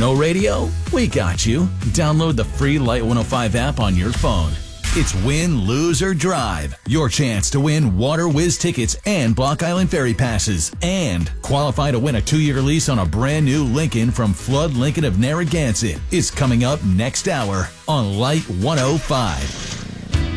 No radio? We got you. Download the free Light 105 app on your phone. It's win, lose, or drive. Your chance to win Water Whiz tickets and Block Island Ferry passes. And qualify to win a 2-year lease on a brand new Lincoln from Flood Lincoln of Narragansett is coming up next hour on Light 105.